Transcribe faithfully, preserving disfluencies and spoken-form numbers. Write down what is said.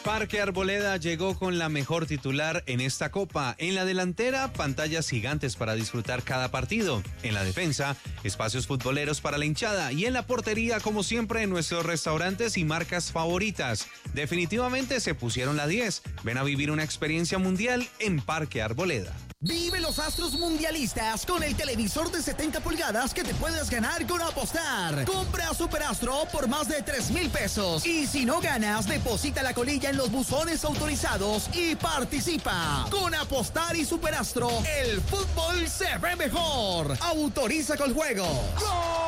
Parque Arboleda llegó con la mejor titular en esta copa. En la delantera, pantallas gigantes para disfrutar cada partido. En la defensa, espacios futboleros para la hinchada. Y en la portería, como siempre, nuestros restaurantes y marcas favoritas. Definitivamente se pusieron la diez. Ven a vivir una experiencia mundial en Parque Arboleda. Vive los astros mundialistas con el televisor de setenta pulgadas que te puedes ganar con apostar. Compra Superastro por más de tres mil pesos. Y si no ganas, deposita la colilla en los buzones autorizados y participa. Con apostar y Superastro, el fútbol se ve mejor. Autoriza con juego. ¡Gol!